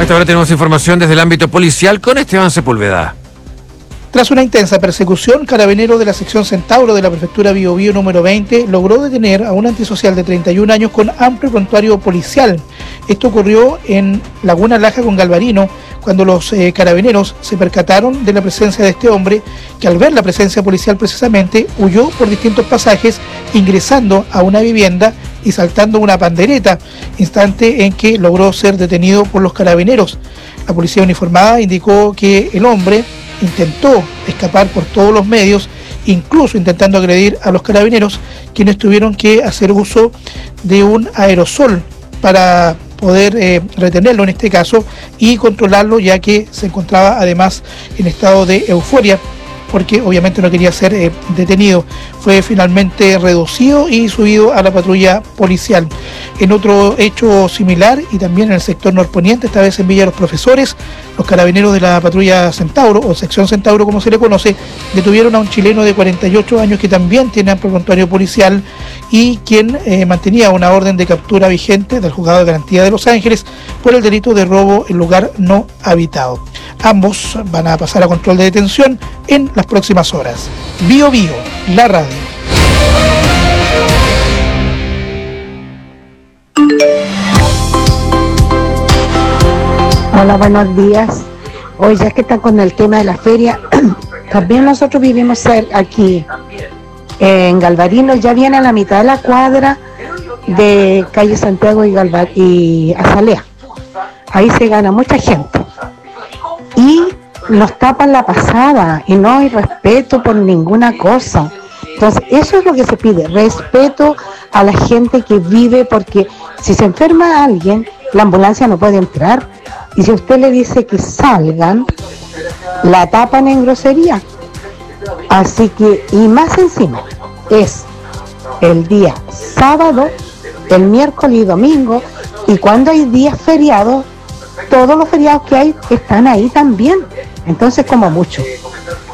esta hora tenemos información desde el ámbito policial con Esteban Sepúlveda. Tras una intensa persecución, Carabineros de la sección Centauro de la prefectura Biobío número 20 logró detener a un antisocial de 31 años con amplio prontuario policial. Esto ocurrió en Laguna Laja con Galvarino, cuando los carabineros se percataron de la presencia de este hombre, que al ver la presencia policial precisamente huyó por distintos pasajes, ingresando a una vivienda y saltando una pandereta, instante en que logró ser detenido por los carabineros. La policía uniformada indicó que el hombre intentó escapar por todos los medios, incluso intentando agredir a los carabineros, quienes tuvieron que hacer uso de un aerosol para poder retenerlo en este caso y controlarlo, ya que se encontraba además en estado de euforia, porque obviamente no quería ser detenido. Fue finalmente reducido y subido a la patrulla policial. En otro hecho similar, y también en el sector norponiente, esta vez en Villa Los Profesores, los carabineros de la patrulla Centauro, o sección Centauro como se le conoce, detuvieron a un chileno de 48 años que también tiene amplio prontuario policial y quien mantenía una orden de captura vigente del Juzgado de Garantía de Los Ángeles por el delito de robo en lugar no habitado. Ambos van a pasar a control de detención en las próximas horas. Bio Bio, la radio. Hola, buenos días. Hoy ya que están con el tema de la feria, también nosotros vivimos aquí en Galvarino, ya viene a la mitad de la cuadra de calle Santiago y Azalea. Ahí se gana mucha gente. Y nos tapan la pasada y no hay respeto por ninguna cosa. Entonces, eso es lo que se pide, respeto a la gente que vive, porque si se enferma alguien, la ambulancia no puede entrar. Y si usted le dice que salgan, la tapan en grosería. Así que, y más encima, es el día sábado, el miércoles y domingo, y cuando hay días feriados, todos los feriados que hay están ahí también. Entonces, como mucho.